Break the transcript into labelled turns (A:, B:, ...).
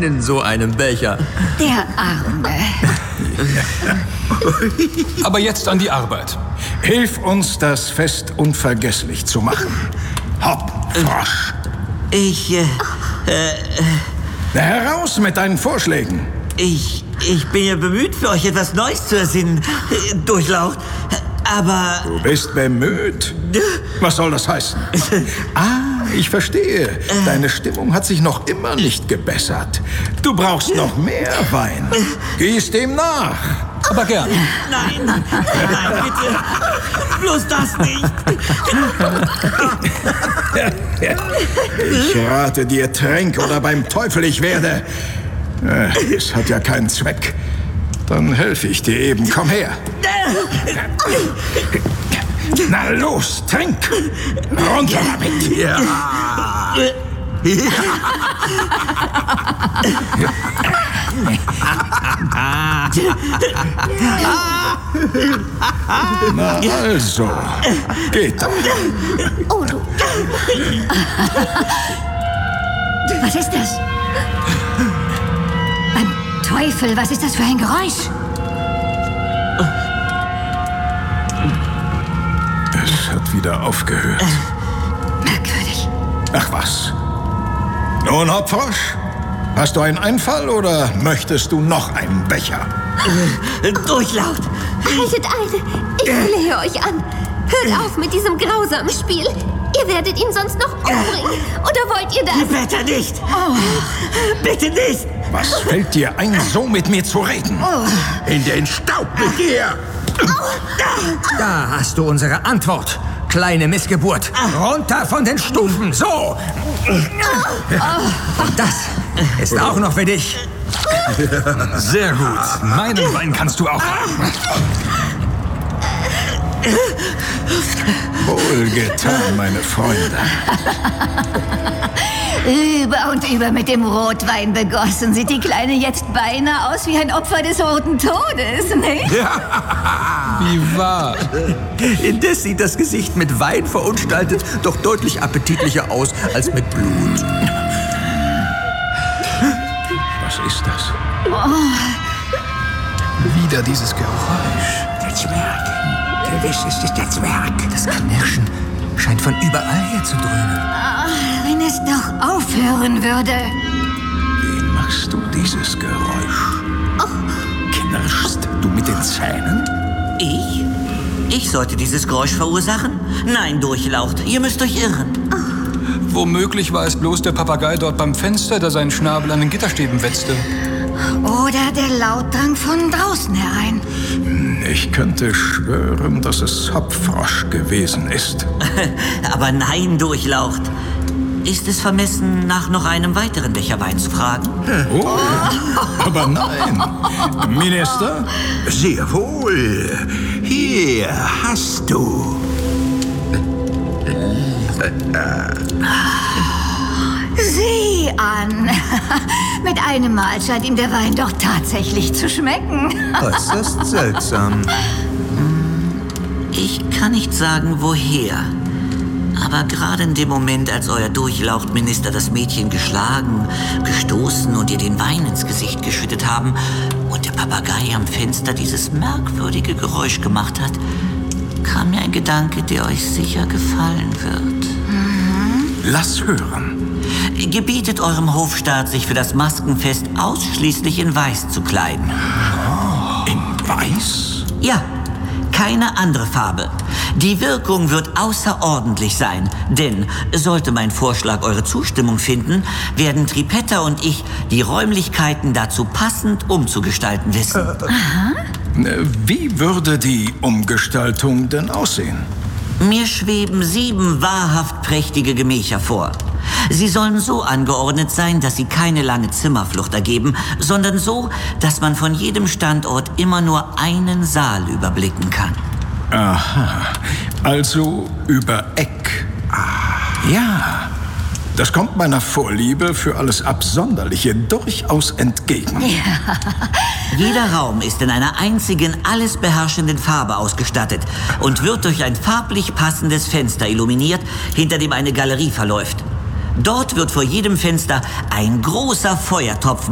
A: in so einem Becher.
B: Der Arme.
C: Aber jetzt an die Arbeit.
D: Hilf uns, das Fest unvergesslich zu machen. Hopp, Frosch. Heraus mit deinen Vorschlägen.
E: Ich bin ja bemüht, für euch etwas Neues zu ersinnen, Durchlaucht. Aber...
D: Du bist bemüht? Was soll das heißen? Ich verstehe. Deine Stimmung hat sich noch immer nicht gebessert. Du brauchst noch mehr Wein. Gieß dem nach.
C: Aber gern.
E: Nein, bitte. Bloß das nicht.
D: Ich rate dir, tränk oder beim Teufel ich werde. Es hat ja keinen Zweck. Dann helfe ich dir eben. Komm her. Na los, trink. Runter damit. Ja. Na also, geht doch.
B: Oh, du. Was ist das? Beim Teufel, was ist das für ein Geräusch?
D: Es hat wieder aufgehört.
B: Merkwürdig.
D: Ach was. Nun, Hopfrosch, hast du einen Einfall oder möchtest du noch einen Becher?
E: Durchlaucht.
F: Haltet ein! Ich flehe euch an! Hört auf mit diesem grausamen Spiel! Ihr werdet ihn sonst noch umbringen! Oder wollt ihr das?
E: Bitte nicht! Bitte nicht!
D: Was fällt dir ein, so mit mir zu reden? In den Staub mit dir!
A: Da hast du unsere Antwort, kleine Missgeburt. Runter von den Stufen, so. Und das ist auch noch für dich.
C: Sehr gut. Meinen Wein kannst du auch haben.
D: Wohlgetan, meine Freunde.
B: Über und über mit dem Rotwein begossen sieht die Kleine jetzt beinahe aus wie ein Opfer des Roten Todes, nicht?
C: Wie wahr.
A: Indes sieht das Gesicht mit Wein verunstaltet doch deutlich appetitlicher aus als mit Blut.
D: Was ist das?
C: Wieder dieses Geräusch.
A: Der Zwerg. Gewiss ist es der Zwerg. Das Knirschen scheint von überall her zu dröhnen.
B: Wenn es doch aufhören würde.
D: Wie machst du dieses Geräusch? Knirschst du mit den Zähnen?
E: Ich sollte dieses Geräusch verursachen? Nein, Durchlaucht, ihr müsst euch irren.
C: Womöglich war es bloß der Papagei dort beim Fenster, der seinen Schnabel an den Gitterstäben wetzte.
B: Oder der Laut drang von draußen herein.
D: Ich könnte schwören, dass es Hopfrosch gewesen ist.
E: Aber nein, Durchlaucht. Ist es vermessen, nach noch einem weiteren Becher Wein zu fragen?
D: Oh, aber nein. Minister?
G: Sehr wohl. Hier hast du.
B: Sieh an. Mit einem Mal scheint ihm der Wein doch tatsächlich zu schmecken.
A: Äußerst seltsam.
E: Ich kann nicht sagen, woher. Aber gerade in dem Moment, als euer Durchlauchtminister das Mädchen geschlagen, gestoßen und ihr den Wein ins Gesicht geschüttet haben und der Papagei am Fenster dieses merkwürdige Geräusch gemacht hat, kam mir ein Gedanke, der euch sicher gefallen wird.
D: Lass hören.
E: Gebietet eurem Hofstaat, sich für das Maskenfest ausschließlich in Weiß zu kleiden.
D: In Weiß?
E: Ja, keine andere Farbe. Die Wirkung wird außerordentlich sein, denn sollte mein Vorschlag eure Zustimmung finden, werden Tripetta und ich die Räumlichkeiten dazu passend umzugestalten wissen.
D: Wie würde die Umgestaltung denn aussehen?
E: Mir schweben 7 wahrhaft prächtige Gemächer vor. Sie sollen so angeordnet sein, dass sie keine lange Zimmerflucht ergeben, sondern so, dass man von jedem Standort immer nur einen Saal überblicken kann.
D: Aha, also über Eck. Ja, das kommt meiner Vorliebe für alles Absonderliche durchaus entgegen.
E: Jeder Raum ist in einer einzigen, alles beherrschenden Farbe ausgestattet und wird durch ein farblich passendes Fenster illuminiert, hinter dem eine Galerie verläuft. Dort wird vor jedem Fenster ein großer Feuertopf